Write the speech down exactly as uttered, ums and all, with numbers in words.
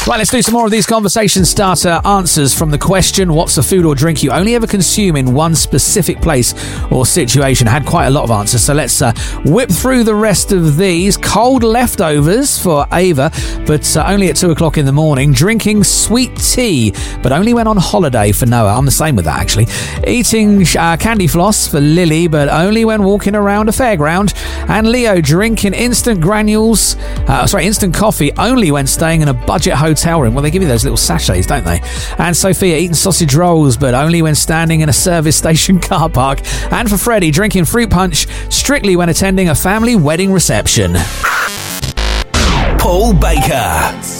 Right, let's do some more of these conversation starter answers from the question, what's a food or drink you only ever consume in one specific place or situation? Had quite a lot of answers, so let's uh, whip through the rest of these. Cold leftovers for Ava, but uh, only at two o'clock in the morning. Drinking sweet tea, but only when on holiday for Noah. I'm the same with that, actually. Eating uh, candy floss for Lily, but only when walking around a fairground. And Leo drinking instant granules, uh, sorry, instant coffee only when staying in a budget hotel room. Well, they give you those little sachets, don't they? And Sophia eating sausage rolls, but only when standing in a service station car park. And for Freddie, drinking fruit punch strictly when attending a family wedding reception. Paul Baker.